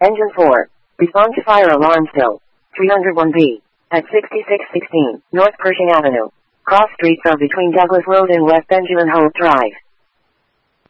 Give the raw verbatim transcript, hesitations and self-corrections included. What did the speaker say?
Engine four. Respond to fire alarm still. three oh one B. At sixty-six sixteen, North Pershing Avenue. Cross streets are between Douglas Road and West Benjamin Holt Drive.